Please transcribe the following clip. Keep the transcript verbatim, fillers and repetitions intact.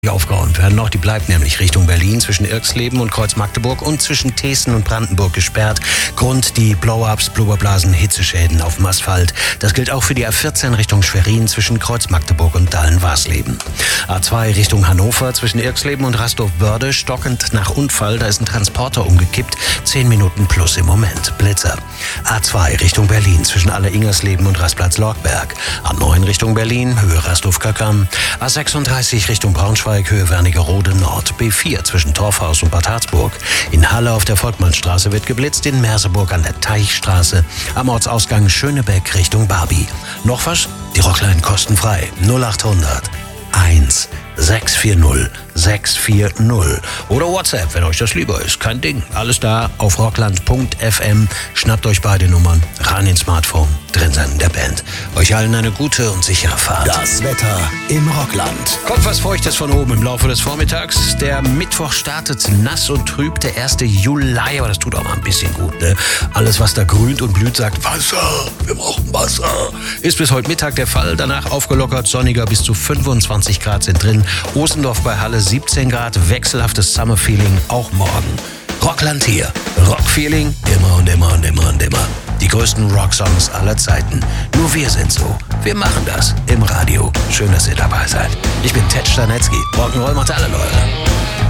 aufgeräumt werden noch. Die bleibt nämlich Richtung Berlin zwischen Irxleben und Kreuz-Magdeburg und zwischen Thesen und Brandenburg gesperrt. Grund die Blow-ups, Blubberblasen, Hitzeschäden auf dem Asphalt. Das gilt auch für die A vierzehn Richtung Schwerin zwischen Kreuz-Magdeburg und Dahlen-Warsleben. A zwei Richtung Hannover zwischen Irxleben und Rastorf-Börde stockend nach Unfall. Da ist ein Transporter umgekippt. Zehn Minuten plus im Moment. Blitzer. A zwei Richtung Berlin zwischen Alle-Ingersleben und Rastplatz-Lorgberg. A neun Richtung Berlin, Höhe Rastorf-Köckern. A sechsunddreißig Richtung Braunschweig, Höhe Wernigerode Nord. B vier zwischen Torfhaus und Bad Harzburg. In Halle auf der Volkmannstraße wird geblitzt. In Merseburg an der Teichstraße. Am Ortsausgang Schönebeck Richtung Barbie. Noch was? Die Rockline kostenfrei. null achthundert eins sechs vier null sechs vier null. Oder WhatsApp, wenn euch das lieber ist. Kein Ding. Alles da auf rockland punkt f m. Schnappt euch beide Nummern, ran ins Smartphone, drin sein in der Band. Euch allen eine gute und sichere Fahrt. Das Wetter im Rockland. Kommt was Feuchtes von oben im Laufe des Vormittags. Der Mittwoch startet nass und trüb, der erste Juli, aber das tut auch mal ein bisschen gut, ne? Alles, was da grünt und blüht, sagt Wasser, wir brauchen Wasser. Ist bis heute Mittag der Fall. Danach aufgelockert, sonniger, bis zu fünfundzwanzig Grad sind drin. Osendorf bei Halle siebzehn Grad, wechselhaftes Summer-Feeling auch morgen. Rockland hier. Rock-Feeling immer und immer und immer und immer. Die größten Rock-Songs aller Zeiten. Nur wir sind so. Wir machen das im Radio. Schön, dass ihr dabei seid. Ich bin Ted Stanetzky. Rock'n'Roll macht alle Leute.